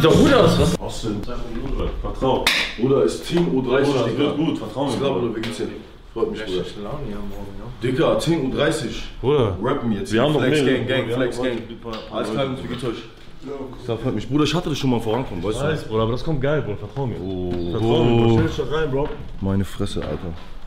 doch gut aus, was? Austin, vertrau. Bruder, ist Team U30. Bruder, das wird gut, vertrau mir. Bruder, wie geht's dir? Freut mich, Bruder. Laune hier morgen, ja. Dicker, Team U30. Bruder, Rappen jetzt. wir haben noch Flex mehrere. Gang, Flex Gang. Alles klar, wie geht's euch? Das freut mich. Bruder, ich hatte das schon mal vorankommen, weißt du? Bruder, aber das kommt geil, Bruder, vertrau mir. Oh. Vertrau mir, Bruder. Stell dich doch rein, Bro. Meine Fresse, Alter.